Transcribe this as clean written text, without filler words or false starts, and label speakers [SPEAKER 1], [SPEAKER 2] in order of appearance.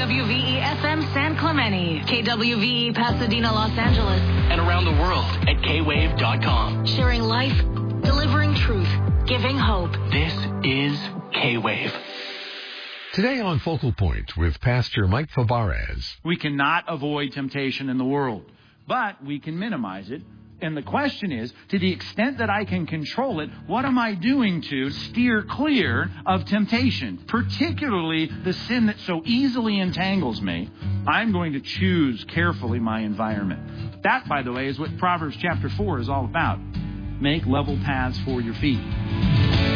[SPEAKER 1] KWVE-FM San Clemente, KWVE Pasadena, Los Angeles,
[SPEAKER 2] and around the world at kwave.com.
[SPEAKER 1] Sharing life, delivering truth, giving hope.
[SPEAKER 2] This is K-Wave.
[SPEAKER 3] Today on Focal Point with Pastor Mike Fabarez.
[SPEAKER 4] We cannot avoid temptation in the world, but we can minimize it. And the question is, to the extent that I can control it, what am I doing to steer clear of temptation, particularly the sin that so easily entangles me? I'm going to choose carefully my environment. That, by the way, is what Proverbs chapter 4 is all about. Make level paths for your feet.